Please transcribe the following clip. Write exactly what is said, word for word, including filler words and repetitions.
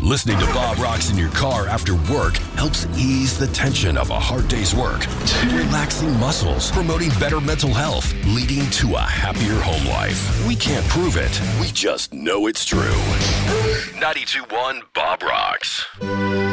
Listening to Bob Rocks in your car after work helps ease the tension of a hard day's work. Relaxing muscles, promoting better mental health, leading to a happier home life. We can't prove it. We just know it's true. ninety-two point one Bob Rocks.